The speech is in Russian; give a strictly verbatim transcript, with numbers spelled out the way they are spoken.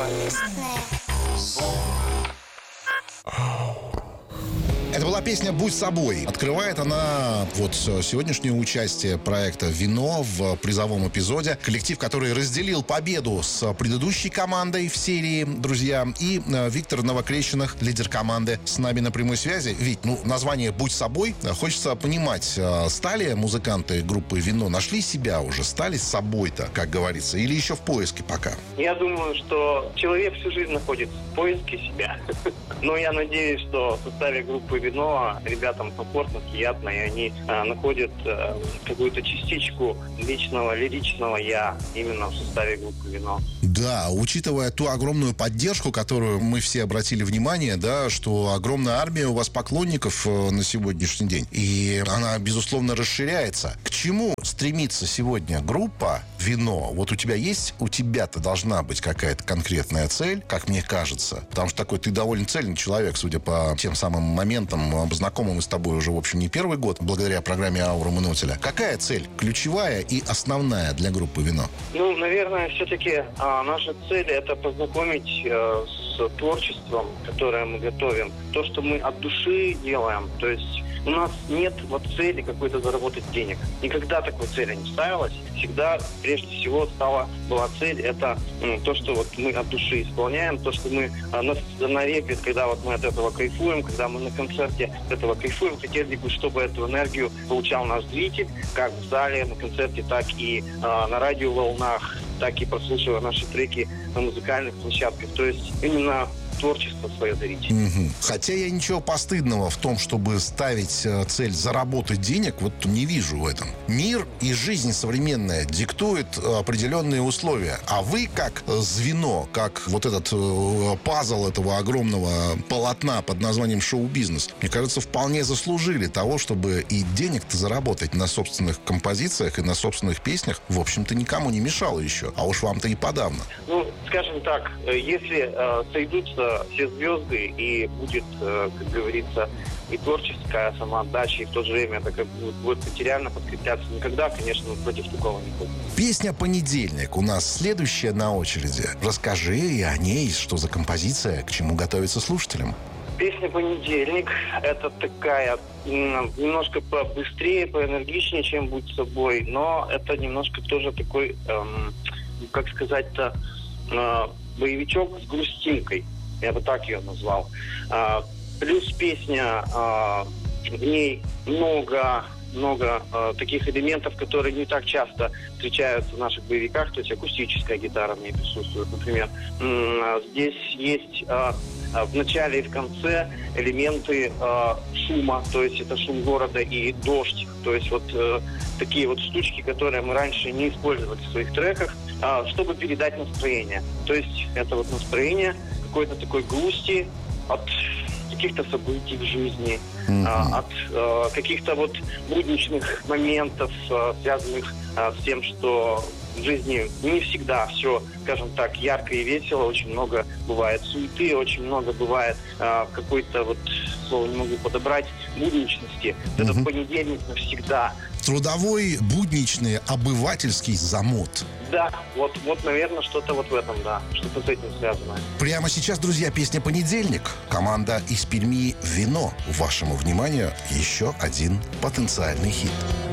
Это была песня «Будь собой». Открывает она вот сегодняшнее участие проекта «Вино» в призовом эпизоде. Коллектив, который разделил победу с предыдущей командой в серии «Друзья». И Виктор Новокрещеных, лидер команды, с нами на прямой связи. Вить, ну, название «Будь собой». Хочется понимать, стали музыканты группы «Вино», нашли себя уже, стали собой-то, как говорится, или еще в поиске пока? Я думаю, что человек всю жизнь находится в поиске себя. Но я надеюсь, что в составе группы «Вино» ребятам комфортно, приятно, и они а, находят а, какую-то частичку личного, лиричного «я» именно в составе группы «Вино». Да, учитывая ту огромную поддержку, которую мы все обратили внимание, да, что огромная армия у вас поклонников на сегодняшний день, и она, безусловно, расширяется. К чему стремится сегодня группа «Вино»? Вот у тебя есть, у тебя-то должна быть какая-то конкретная цель, как мне кажется, потому что такой ты довольно цельный человек, судя по тем самым моментам, знакомы мы с тобой уже, в общем, не первый год, благодаря программе «Аура Манутеля». Какая цель ключевая и основная для группы «Вино»? Ну, наверное, все-таки а, наша цель – это познакомить а, с творчеством, которое мы готовим. То, что мы от души делаем. То есть у нас нет вот цели какой-то заработать денег. Никогда такой цели не ставилась. Всегда, прежде всего, стала, была цель – это ну, то, что вот мы от души исполняем, то, что мы а, на, на репе, когда вот мы от этого кайфуем, когда мы на концерте от этого кайфуем, хотели бы, чтобы эту энергию получал наш зритель, как в зале, на концерте, так и а, на радиоволнах, так и прослушивая наши треки на музыкальных площадках. То есть именно творчество свое дарить. Угу. Хотя я ничего постыдного в том, чтобы ставить цель заработать денег, вот не вижу в этом. Мир и жизнь современная диктует определенные условия. А вы как звено, как вот этот э, пазл этого огромного полотна под названием шоу-бизнес, мне кажется, вполне заслужили того, чтобы и денег-то заработать на собственных композициях и на собственных песнях, в общем-то, никому не мешало еще. А уж вам-то и подавно. Ну, скажем так, если э, сойдутся все звезды, и будет, как говорится, и творческая самоотдача, и в то же время это как будет материально подкрепляться. Никогда, конечно, мы против такого не будем. Песня «Понедельник» у нас следующая на очереди. Расскажи и о ней, что за композиция, к чему готовиться слушателям. Песня «Понедельник» — это такая немножко побыстрее, поэнергичнее, чем «Будь собой», но это немножко тоже такой, эм, как сказать-то, э, боевичок с грустинкой. Я бы так ее назвал. А, плюс песня, а, в ней много, много а, таких элементов, которые не так часто встречаются в наших боевиках. То есть акустическая гитара в ней присутствует, например. М-м, здесь есть а, а, в начале и в конце элементы а, шума. То есть это шум города и дождь. То есть вот а, такие вот штучки, которые мы раньше не использовали в своих треках, а, чтобы передать настроение. То есть это вот настроение какой-то такой грусти от каких-то событий в жизни, mm-hmm. а, от а, каких-то вот будничных моментов, а, связанных а, с тем, что в жизни не всегда все, скажем так, ярко и весело. Очень много бывает суеты, очень много бывает а, какой-то, вот, слово не могу подобрать, будничности. Mm-hmm. Этот понедельник навсегда. Трудовой, будничный, обывательский замот. Да, вот, вот, наверное, что-то вот в этом, да, что-то с этим связано. Прямо сейчас, друзья, песня «Понедельник». Команда из Перми «Вино». Вашему вниманию еще один потенциальный хит.